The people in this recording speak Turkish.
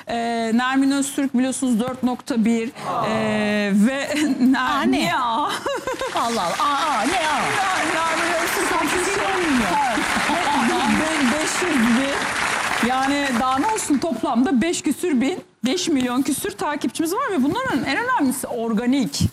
Nermin Öztürk biliyorsunuz 4.1 ve ne? Allah Allah. Ne ya? Nermin Öztürk olmuyor. 500 bin. Yani daha ne olsun, toplamda 5 milyon küsür takipçimiz var ve bunların en önemlisi organik.